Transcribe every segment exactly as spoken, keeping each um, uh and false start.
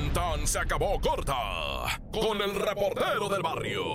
Tan tan se acabó corta con el reportero del barrio.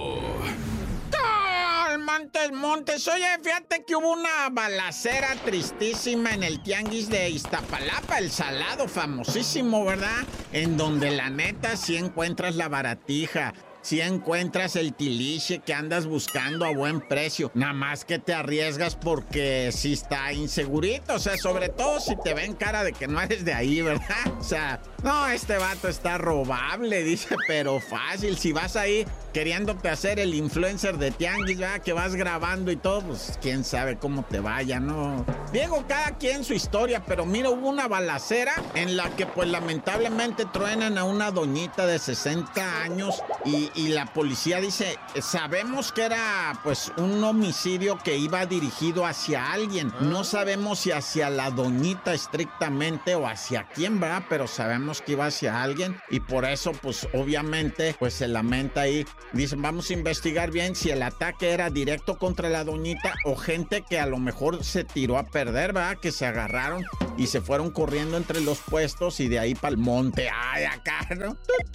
Montes, Montes, oye, fíjate que hubo una balacera tristísima en el tianguis de Iztapalapa, el Salado, famosísimo, ¿verdad? En donde la neta sí encuentras la baratija, sí encuentras el tiliche que andas buscando a buen precio, nada más que te arriesgas porque sí está insegurito, o sea, sobre todo si te ven cara de que no eres de ahí, ¿verdad? O sea, no, este vato está robable, dice, pero fácil, si vas ahí queriéndote hacer el influencer de tianguis, ¿verdad? Que vas grabando y todo, pues quién sabe cómo te vaya, ¿no? Diego, cada quien su historia, pero mira, hubo una balacera en la que pues lamentablemente truenan a una doñita de sesenta años y, y la policía dice, sabemos que era pues un homicidio que iba dirigido hacia alguien, no sabemos si hacia la doñita estrictamente o hacia quién, ¿verdad? Pero sabemos que iba hacia alguien y por eso pues obviamente pues se lamenta ahí. Dicen, vamos a investigar bien si el ataque era directo contra la doñita o gente que a lo mejor se tiró a perder, ¿verdad? Que se agarraron y se fueron corriendo entre los puestos y de ahí para el monte. ¡Ay, acá, ¿no?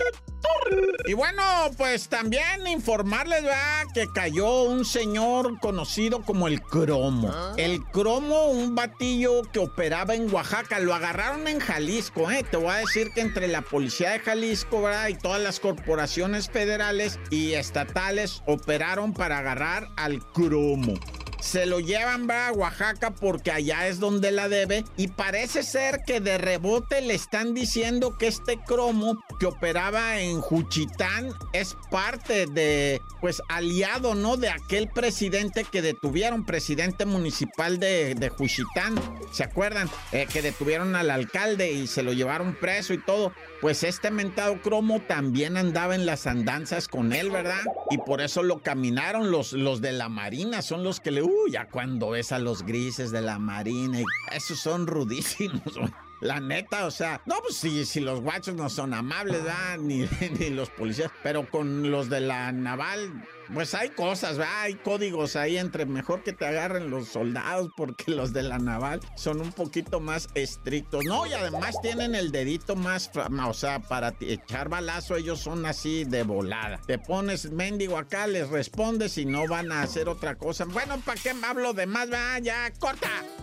Y bueno, pues también informarles, ¿verdad? Que cayó un señor conocido como el Cromo. ¿Ah? El Cromo, un batillo que operaba en Oaxaca. Lo agarraron en Jalisco, ¿eh? Te voy a decir que entre la policía de Jalisco, ¿verdad? Y todas las corporaciones federales y estatales operaron para agarrar al Cromo. Se lo llevan, ¿verdad? A Oaxaca porque allá es donde la debe y parece ser que de rebote le están diciendo que este Cromo que operaba en Juchitán es parte de, pues, aliado, ¿no? De aquel presidente que detuvieron, presidente municipal de, de Juchitán, ¿se acuerdan? Eh, que detuvieron al alcalde y se lo llevaron preso y todo. Pues este mentado Cromo también andaba en las andanzas con él, ¿verdad? Y por eso lo caminaron los, los de la Marina, son los que le... Uh, ya cuando ves a los grises de la Marina, y esos son rudísimos, güey. La neta, o sea, no, pues si, si los guachos no son amables, ¿verdad? Ni, ni los policías, pero con los de la naval, pues hay cosas, ¿verdad? Hay códigos ahí entre mejor que te agarren los soldados porque los de la naval son un poquito más estrictos, ¿no? Y además tienen el dedito más, o sea, para echar balazo ellos son así de volada. Te pones mendigo acá, les respondes y no van a hacer otra cosa. Bueno, ¿para qué me hablo de más, ¿verdad? Ya, corta.